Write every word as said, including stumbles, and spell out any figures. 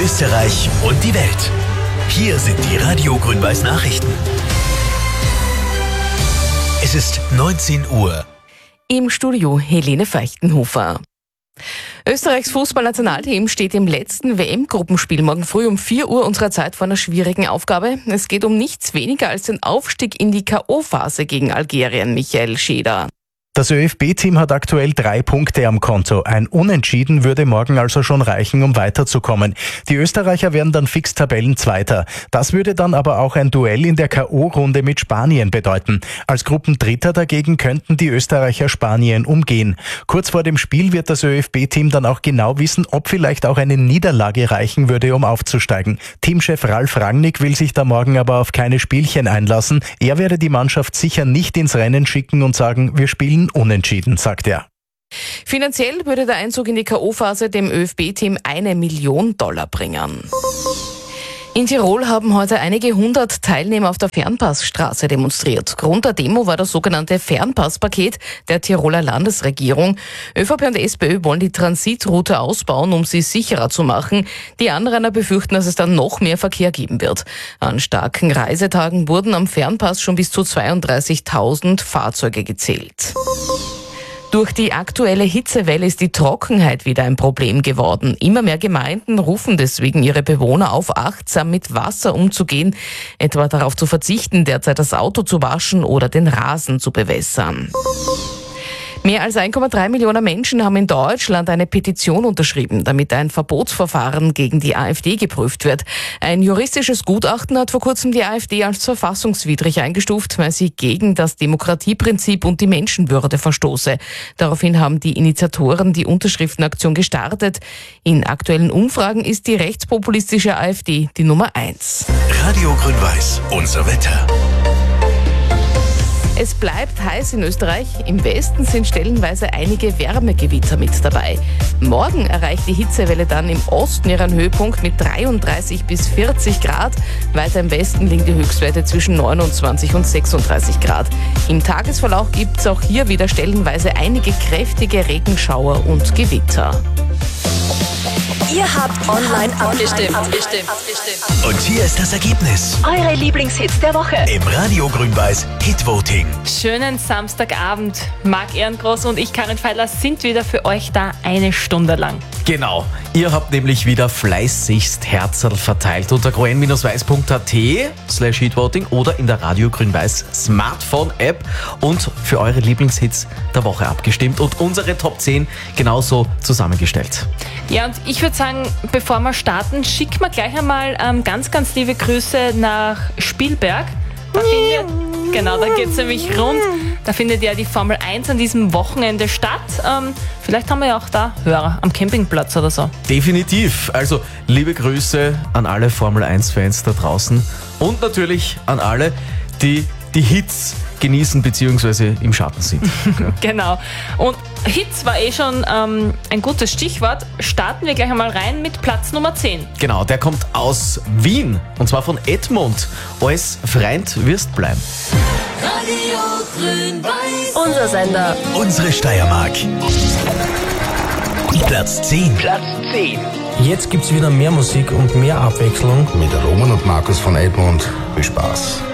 Österreich und die Welt. Hier sind die Radio Grün-Weiß Nachrichten. Es ist neunzehn Uhr. Im Studio Helene Feichtenhofer. Österreichs Fußballnationalteam steht im letzten W M-Gruppenspiel morgen früh um vier Uhr unserer Zeit vor einer schwierigen Aufgabe. Es geht um nichts weniger als den Aufstieg in die K O-Phase gegen Algerien, Michael Scheder. Das ÖFB-Team hat aktuell drei Punkte am Konto. Ein Unentschieden würde morgen also schon reichen, um weiterzukommen. Die Österreicher wären dann fix Tabellenzweiter. Das würde dann aber auch ein Duell in der K O-Runde mit Spanien bedeuten. Als Gruppendritter dagegen könnten die Österreicher Spanien umgehen. Kurz vor dem Spiel wird das ÖFB-Team dann auch genau wissen, ob vielleicht auch eine Niederlage reichen würde, um aufzusteigen. Teamchef Ralf Rangnick will sich da morgen aber auf keine Spielchen einlassen. Er werde die Mannschaft sicher nicht ins Rennen schicken und sagen, wir spielen unentschieden, sagt er. Finanziell würde der Einzug in die K O-Phase dem ÖFB-Team eine Million Dollar bringen. In Tirol haben heute einige hundert Teilnehmer auf der Fernpassstraße demonstriert. Grund der Demo war das sogenannte Fernpasspaket der Tiroler Landesregierung. ÖVP und SPÖ wollen die Transitroute ausbauen, um sie sicherer zu machen. Die Anrainer befürchten, dass es dann noch mehr Verkehr geben wird. An starken Reisetagen wurden am Fernpass schon bis zu zweiunddreißigtausend Fahrzeuge gezählt. Durch die aktuelle Hitzewelle ist die Trockenheit wieder ein Problem geworden. Immer mehr Gemeinden rufen deswegen ihre Bewohner auf, achtsam mit Wasser umzugehen, etwa darauf zu verzichten, derzeit das Auto zu waschen oder den Rasen zu bewässern. Mehr als eins Komma drei Millionen Menschen haben in Deutschland eine Petition unterschrieben, damit ein Verbotsverfahren gegen die AfD geprüft wird. Ein juristisches Gutachten hat vor kurzem die AfD als verfassungswidrig eingestuft, weil sie gegen das Demokratieprinzip und die Menschenwürde verstoße. Daraufhin haben die Initiatoren die Unterschriftenaktion gestartet. In aktuellen Umfragen ist die rechtspopulistische AfD die Nummer eins. Radio Grün-Weiß, unser Wetter. Es bleibt heiß in Österreich. Im Westen sind stellenweise einige Wärmegewitter mit dabei. Morgen erreicht die Hitzewelle dann im Osten ihren Höhepunkt mit dreiunddreißig bis vierzig Grad. Weiter im Westen liegen die Höchstwerte zwischen neunundzwanzig und sechsunddreißig Grad. Im Tagesverlauf gibt es auch hier wieder stellenweise einige kräftige Regenschauer und Gewitter. Ihr habt online abgestimmt. abgestimmt. Und hier ist das Ergebnis. Eure Lieblingshits der Woche. Im Radio Grün-Weiß Hitvoting. Schönen Samstagabend. Marc Ehrengroß und ich, Karin Feiler, sind wieder für euch da eine Stunde lang. Genau. Ihr habt nämlich wieder fleißigst Herzerl verteilt unter groen-weiß.at slash Hitvoting oder in der Radio Grün-Weiß Smartphone-App und für eure Lieblingshits der Woche abgestimmt und unsere Top zehn genauso zusammengestellt. Ja, und ich würde sagen, bevor wir starten, schicken wir gleich einmal ähm, ganz, ganz liebe Grüße nach Spielberg. Da findet, genau, da geht es nämlich rund. Da findet ja die Formel eins an diesem Wochenende statt. Ähm, vielleicht haben wir ja auch da Hörer am Campingplatz oder so. Definitiv. Also liebe Grüße an alle Formel eins Fans da draußen und natürlich an alle, die die Hits genießen bzw. im Schatten sind. Okay. Genau. Und Hits war eh schon ähm, ein gutes Stichwort. Starten wir gleich einmal rein mit Platz Nummer zehn. Genau, der kommt aus Wien und zwar von Edmund. Als Freund wirst bleiben. Radio Grün-Weiß. Unser Sender. Unsere Steiermark. Platz zehn. Platz zehn. Jetzt gibt's wieder mehr Musik und mehr Abwechslung. Mit Roman und Markus von Edmund. Viel Spaß.